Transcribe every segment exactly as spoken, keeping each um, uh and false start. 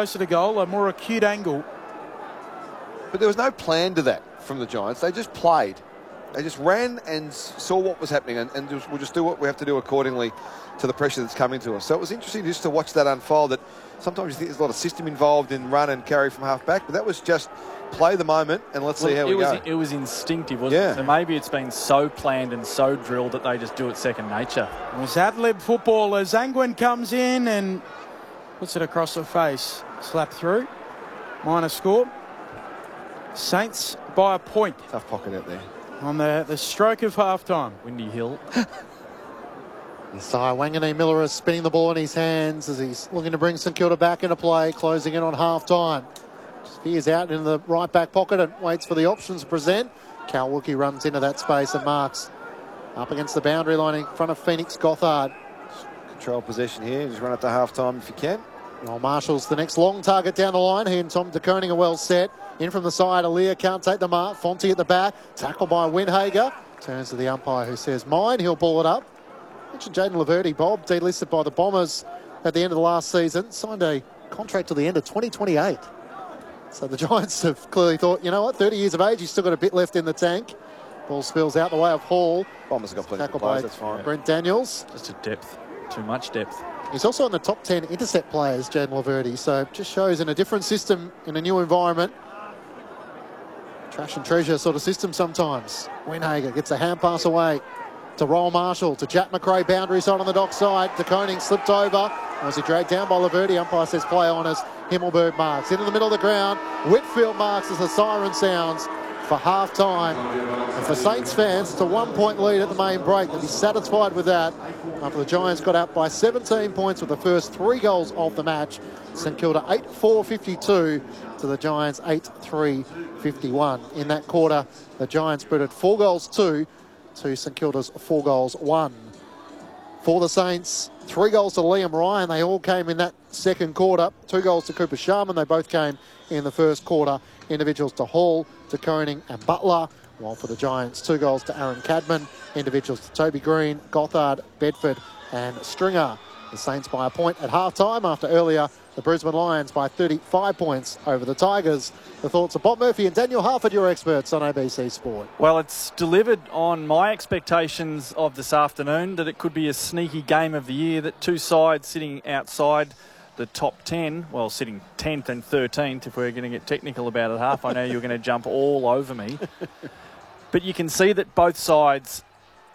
closer to goal, a more acute angle. But there was no plan to that from the Giants. They just played. They just ran and saw what was happening, and, and just, we'll just do what we have to do accordingly to the pressure that's coming to us. So it was interesting just to watch that unfold. That sometimes you think there's a lot of system involved in run and carry from half back, but that was just play the moment and let's well, see how we it was, go. It was instinctive, wasn't yeah. it? So maybe it's been so planned and so drilled that they just do it second nature. It was ad-lib football as Angwin comes in and puts it across the face. Slap through. Minor score. Saints by a point. Tough pocket out there. On the, the stroke of half-time. Windy Hill. Isaiah Wanganeen-Miller is spinning the ball in his hands as he's looking to bring St Kilda back into play, closing in on half-time. Spears out in the right back pocket and waits for the options to present. Cal Wilkie runs into that space and marks up against the boundary line in front of Phoenix Gothard. Control possession here. Just run it to half-time if you can. Well, Marshall's the next long target down the line. He and Tom De Koning are well set. In from the side, Aaliyah can't take the mark. Fonte at the back. Tackled by Winhager. Turns to the umpire who says, mine. He'll pull it up. Mentioned Jaden Laverty, Bob, delisted by the Bombers at the end of the last season. Signed a contract to the end of twenty twenty-eight. So the Giants have clearly thought, you know what, thirty years of age, he's still got a bit left in the tank. Ball spills out the way of Hall. Bombers have got plenty of Tackled players, by that's fine. Brent Daniels. Just a depth. Too much depth. He's also in the top ten intercept players, Jaden Laverty. So it just shows in a different system, in a new environment. Trash and treasure sort of system sometimes. Winhager gets a hand pass away to Roll Marshall, to Jack McRae, boundary side on the dock side. De Koning slipped over. Was he dragged down by Laverty? Umpire says play on as Himmelberg marks. Into the middle of the ground. Whitfield marks as the siren sounds for half-time. And for Saints fans, it's a one-point lead at the main break. They'll be satisfied with that after the Giants got out by seventeen points with the first three goals of the match. St Kilda eight four fifty-two to the Giants eight three fifty-one. In that quarter, the Giants booted four goals two to St Kilda's four goals one. For the Saints, three goals to Liam Ryan. They all came in that second quarter. Two goals to Cooper Sharman. They both came in the first quarter. Individuals to Hall, De Koning and Butler. While for the Giants, two goals to Aaron Cadman. Individuals to Toby Green, Gothard, Bedford and Stringer. The Saints by a point at half-time after earlier the Brisbane Lions by thirty-five points over the Tigers. The thoughts of Bob Murphy and Daniel Harford, your experts on A B C Sport. Well, it's delivered on my expectations of this afternoon that it could be a sneaky game of the year, that two sides sitting outside the top ten, well, sitting tenth and thirteenth, if we're going to get technical about it, Half. I know you're going to jump all over me. But you can see that both sides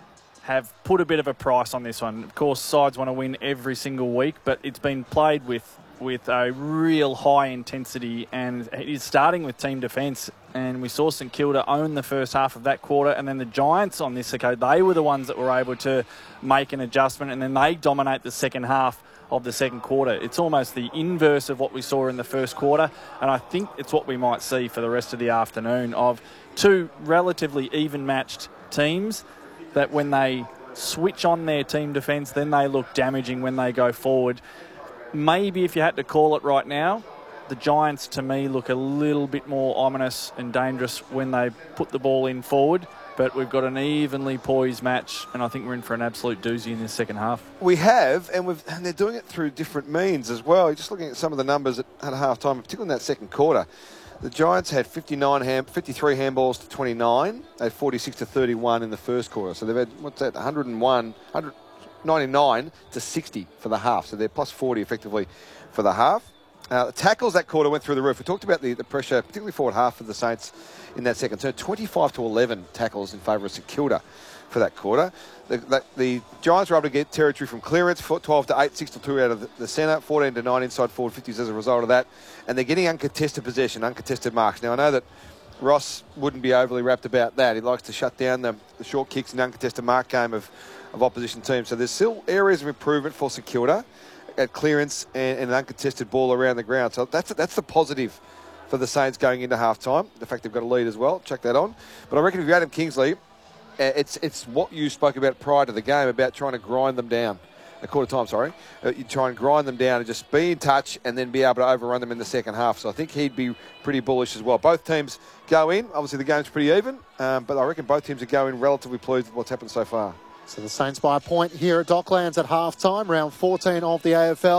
have put a bit of a price on this one. Of course, sides want to win every single week, but it's been played with with a real high intensity, and it is starting with team defence. And we saw St Kilda own the first half of that quarter, and then the Giants on this occasion, they were the ones that were able to make an adjustment, and then they dominate the second half of the second quarter. It's almost the inverse of what we saw in the first quarter, and I think it's what we might see for the rest of the afternoon, of two relatively even-matched teams that when they switch on their team defence, then they look damaging when they go forward. Maybe if you had to call it right now, the Giants to me look a little bit more ominous and dangerous when they put the ball in forward, but we've got an evenly poised match, and I think we're in for an absolute doozy in this second half. We have, and, we've, and they're doing it through different means as well. Just looking at some of the numbers at, at half-time, particularly in that second quarter, the Giants had fifty-nine ham, fifty-three handballs to twenty-nine. They had forty-six to thirty-one in the first quarter. So they've had, what's that, one hundred and one, one hundred ninety-nine to sixty for the half. So they're plus forty effectively for the half. Uh, the tackles that quarter went through the roof. We talked about the, the pressure, particularly forward half of the Saints in that second turn. twenty-five to eleven tackles in favour of St Kilda for that quarter. The, the, the Giants were able to get territory from clearance, twelve to eight, six to two out of the, the centre, fourteen to nine inside forward fifties as a result of that. And they're getting uncontested possession, uncontested marks. Now, I know that Ross wouldn't be overly wrapped about that. He likes to shut down the, the short kicks and uncontested mark game of, of opposition teams. So there's still areas of improvement for St Kilda at clearance and, and an uncontested ball around the ground. So that's that's the positive for the Saints going into half-time. The fact they've got a lead as well. Check that on. But I reckon if you're Adam Kingsley, it's it's what you spoke about prior to the game about trying to grind them down. A quarter time, sorry. Uh, you try and grind them down and just be in touch and then be able to overrun them in the second half. So I think he'd be pretty bullish as well. Both teams go in. Obviously, the game's pretty even, um, but I reckon both teams are going relatively pleased with what's happened so far. So the Saints by a point here at Docklands at half-time, round fourteen of the A F L.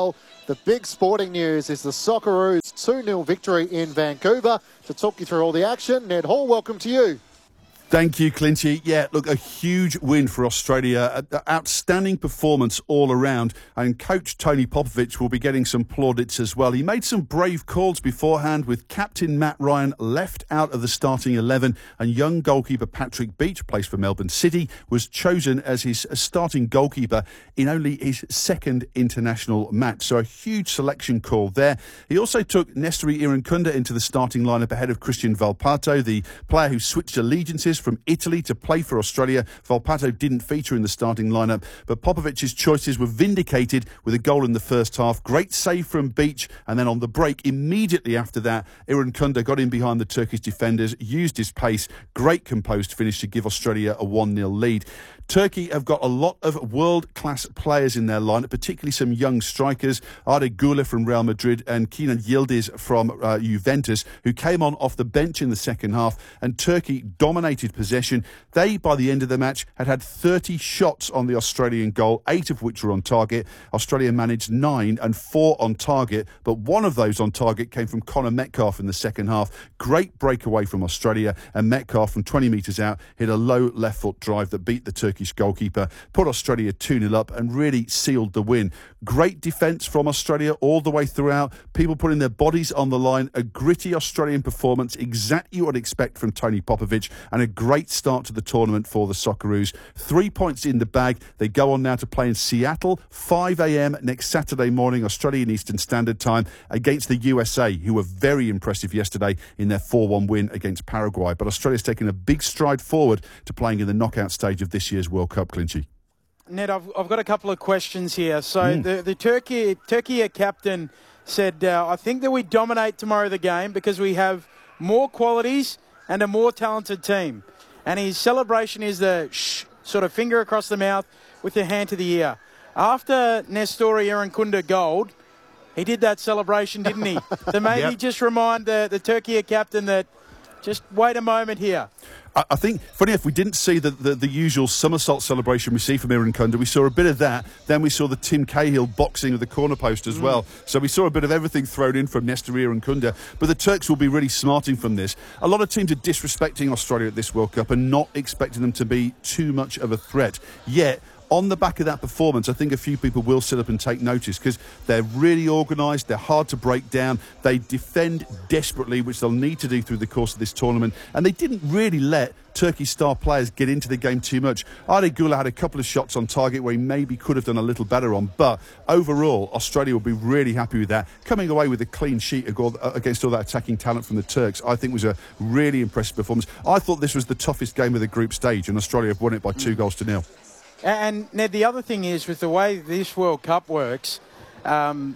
The big sporting news is the Socceroos two nil victory in Vancouver. To talk you through all the action, Ned Hall, welcome to you. Thank you, Clinchy. Yeah, look, a huge win for Australia. An outstanding performance all around. And coach Tony Popovic will be getting some plaudits as well. He made some brave calls beforehand with captain Matt Ryan left out of the starting eleven. And young goalkeeper Patrick Beach, plays for Melbourne City, was chosen as his starting goalkeeper in only his second international match. So a huge selection call there. He also took Nestori Irankunda into the starting lineup ahead of Christian Valpato, the player who switched allegiances from Italy to play for Australia. Valpato didn't feature in the starting lineup, but Popovic's choices were vindicated with a goal in the first half. Great save from Beach, and then on the break, immediately after that, Irankunda got in behind the Turkish defenders, used his pace, great composed finish to give Australia a one nil lead. Turkey have got a lot of world-class players in their lineup, particularly some young strikers, Arda Güler from Real Madrid and Kenan Yildiz from uh, Juventus, who came on off the bench in the second half, and Turkey dominated possession. They, by the end of the match, had had thirty shots on the Australian goal, eight of which were on target. Australia managed nine and four on target, but one of those on target came from Connor Metcalfe in the second half. Great breakaway from Australia, and Metcalfe from twenty metres out hit a low left foot drive that beat the Turkish goalkeeper, put Australia two nil up and really sealed the win. Great defence from Australia all the way throughout. People putting their bodies on the line. A gritty Australian performance, exactly what I'd expect from Tony Popovic, and a great start to the tournament for the Socceroos. Three points in the bag. They go on now to play in Seattle, five a.m. next Saturday morning, Australian Eastern Standard Time, against the U S A, who were very impressive yesterday in their four one win against Paraguay. But Australia's taken a big stride forward to playing in the knockout stage of this year's World Cup, Clinchy. Ned, I've, I've got a couple of questions here. So Mm. the, the Turkey Turkey captain said, uh, I think that we dominate tomorrow the game because we have more qualities and a more talented team. And his celebration is the shh, sort of finger across the mouth with your hand to the ear. After Nestori Irankunda gold, he did that celebration, didn't he? So maybe Yep. just remind the, the Turkey captain that just wait a moment here. I, I think, funny enough, we didn't see the, the, the usual somersault celebration we see from Irankunda. We saw a bit of that. Then we saw the Tim Cahill boxing of the corner post as mm. well. So we saw a bit of everything thrown in from Nestori Irankunda. But the Turks will be really smarting from this. A lot of teams are disrespecting Australia at this World Cup and not expecting them to be too much of a threat. Yet, on the back of that performance, I think a few people will sit up and take notice because they're really organised, they're hard to break down, they defend desperately, which they'll need to do through the course of this tournament, and they didn't really let Turkey's star players get into the game too much. Arda Güler had a couple of shots on target where he maybe could have done a little better on, but overall, Australia will be really happy with that. Coming away with a clean sheet against all that attacking talent from the Turks, I think was a really impressive performance. I thought this was the toughest game of the group stage, and Australia have won it by two goals to nil. And, Ned, the other thing is, with the way this World Cup works, um,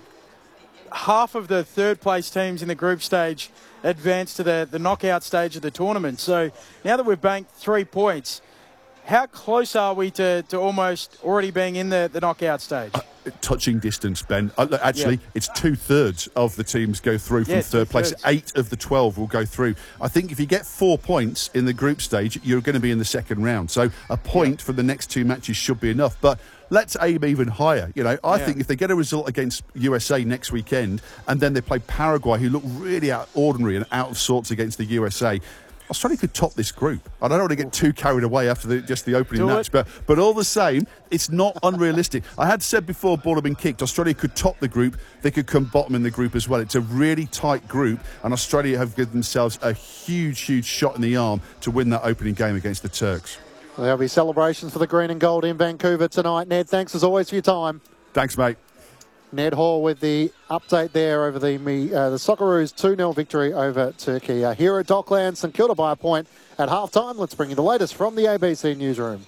half of the third-place teams in the group stage advance to the, the knockout stage of the tournament. So now that we've banked three points, how close are we to, to almost already being in the, the knockout stage? Uh, touching distance, Ben. Uh, actually, yeah. It's two-thirds of the teams go through from yeah, third place. Eight of the twelve will go through. I think if you get four points in the group stage, you're going to be in the second round. So a point yeah. for the next two matches should be enough. But let's aim even higher. You know, I yeah. think if they get a result against U S A next weekend and then they play Paraguay, who look really out ordinary and out of sorts against the U S A, Australia could top this group. I don't want to get too carried away after the, just the opening Do match, it. but but all the same, it's not unrealistic. I had said before ball had been kicked, Australia could top the group, they could come bottom in the group as well. It's a really tight group, and Australia have given themselves a huge, huge shot in the arm to win that opening game against the Turks. Well, there'll be celebrations for the green and gold in Vancouver tonight. Ned, thanks as always for your time. Thanks, mate. Ned Hall with the update there over the uh, the Socceroos two nil victory over Turkey. Uh, here at Docklands, St Kilda by a point at half-time. Let's bring you the latest from the A B C Newsroom.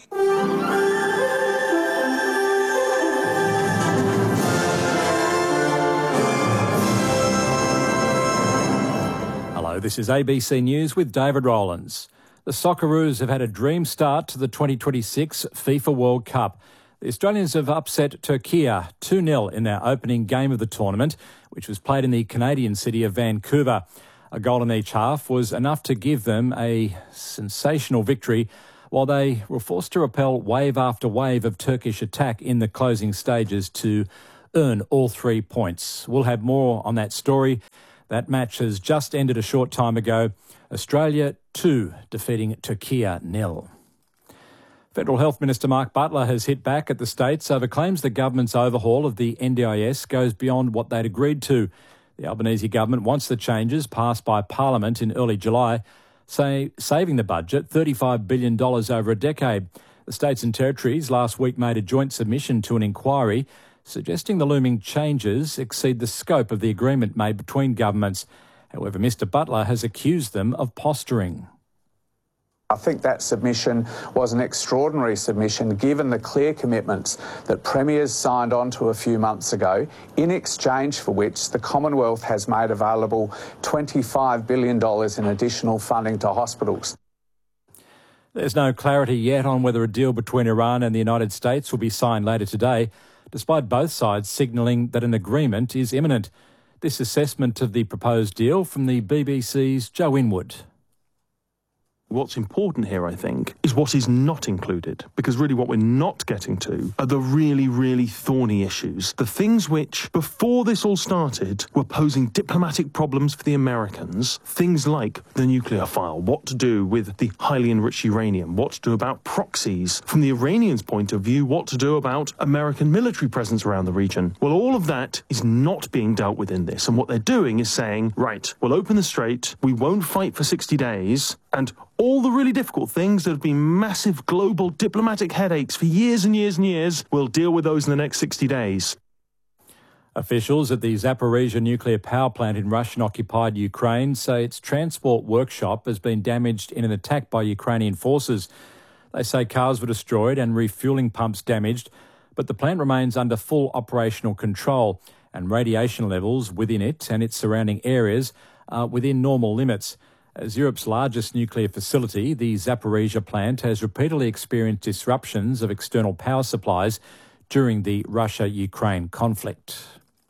Hello, this is A B C News with David Rowlands. The Socceroos have had a dream start to the twenty twenty-six FIFA World Cup. The Australians have upset Turkey two nil in their opening game of the tournament, which was played in the Canadian city of Vancouver. A goal in each half was enough to give them a sensational victory, while they were forced to repel wave after wave of Turkish attack in the closing stages to earn all three points. We'll have more on that story. That match has just ended a short time ago. Australia two, defeating Turkey nil. Federal Health Minister Mark Butler has hit back at the states over claims the government's overhaul of the N D I S goes beyond what they'd agreed to. The Albanese government wants the changes passed by Parliament in early July, say, saving the budget thirty-five billion dollars over a decade. The states and territories last week made a joint submission to an inquiry suggesting the looming changes exceed the scope of the agreement made between governments. However, Mister Butler has accused them of posturing. I think that submission was an extraordinary submission given the clear commitments that Premiers signed on to a few months ago, in exchange for which the Commonwealth has made available twenty-five billion dollars in additional funding to hospitals. There's no clarity yet on whether a deal between Iran and the United States will be signed later today, despite both sides signalling that an agreement is imminent. This assessment of the proposed deal from the B B C's Joe Inwood. What's important here, I think, is what is not included, because really what we're not getting to are the really, really thorny issues, the things which, before this all started, were posing diplomatic problems for the Americans, things like the nuclear file, what to do with the highly enriched uranium, what to do about proxies, from the Iranians' point of view, what to do about American military presence around the region. Well, all of that is not being dealt with in this, and what they're doing is saying, right, we'll open the strait, we won't fight for sixty days, and all the really difficult things that have been massive global diplomatic headaches for years and years and years, we'll deal with those in the next sixty days. Officials at the Zaporizhzhia nuclear power plant in Russian-occupied Ukraine say its transport workshop has been damaged in an attack by Ukrainian forces. They say cars were destroyed and refuelling pumps damaged, but the plant remains under full operational control and radiation levels within it and its surrounding areas are within normal limits. As Europe's largest nuclear facility, the Zaporizhzhia plant has repeatedly experienced disruptions of external power supplies during the Russia-Ukraine conflict.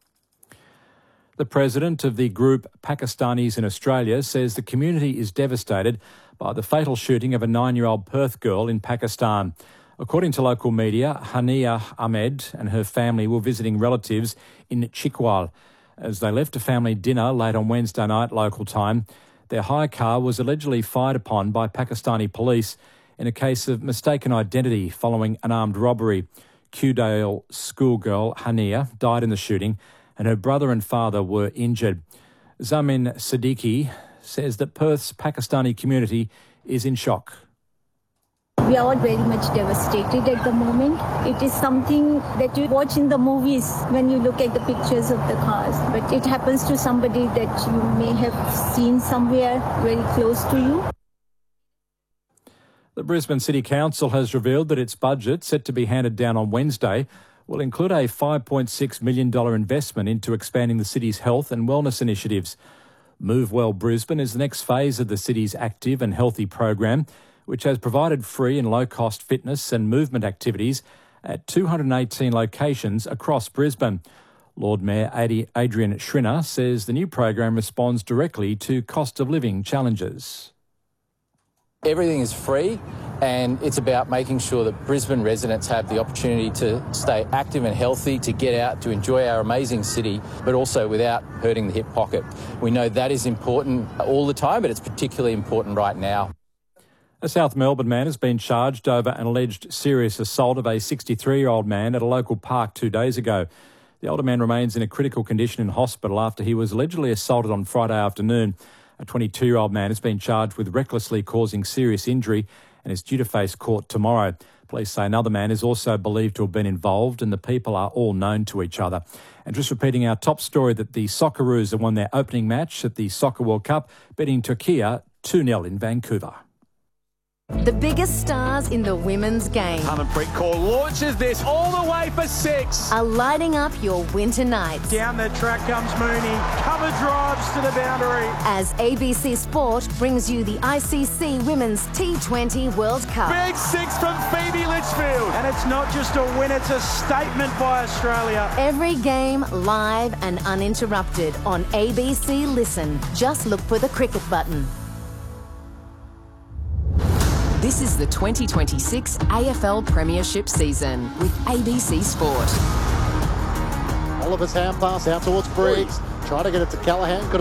The president of the group Pakistanis in Australia says the community is devastated by the fatal shooting of a nine-year-old Perth girl in Pakistan. According to local media, Hania Ahmed and her family were visiting relatives in Chikwal. As they left a family dinner late on Wednesday night local time, their hire car was allegedly fired upon by Pakistani police in a case of mistaken identity following an armed robbery. Kewdale schoolgirl Hania died in the shooting and her brother and father were injured. Zamin Siddiqui says that Perth's Pakistani community is in shock. We are all very much devastated at the moment. It is something that you watch in the movies when you look at the pictures of the cars. But it happens to somebody that you may have seen somewhere very close to you. The Brisbane City Council has revealed that its budget, set to be handed down on Wednesday, will include a five point six million dollars investment into expanding the city's health and wellness initiatives. Move Well Brisbane is the next phase of the city's active and healthy program, which has provided free and low-cost fitness and movement activities at two hundred eighteen locations across Brisbane. Lord Mayor Adrian Schrinner says the new program responds directly to cost of living challenges. Everything is free, and it's about making sure that Brisbane residents have the opportunity to stay active and healthy, to get out, to enjoy our amazing city, but also without hurting the hip pocket. We know that is important all the time, but it's particularly important right now. A South Melbourne man has been charged over an alleged serious assault of a sixty-three-year-old man at a local park two days ago. The older man remains in a critical condition in hospital after he was allegedly assaulted on Friday afternoon. A twenty-two-year-old man has been charged with recklessly causing serious injury and is due to face court tomorrow. Police say another man is also believed to have been involved and the people are all known to each other. And just repeating our top story that the Socceroos have won their opening match at the Soccer World Cup, beating Turkey two nil in Vancouver. The biggest stars in the women's game Harmanpreet Kaur launches this all the way for six. are lighting up your winter nights. Down the track comes Mooney. Cover drives to the boundary. As A B C Sport brings you the I C C Women's T twenty World Cup. Big six from Phoebe Litchfield. And it's not just a win, it's a statement by Australia. Every game live and uninterrupted on A B C Listen. Just look for the cricket button. This is the twenty twenty-six A F L Premiership season with A B C Sport. Oliver's hand pass out towards Briggs. Try to get it to Callaghan. Could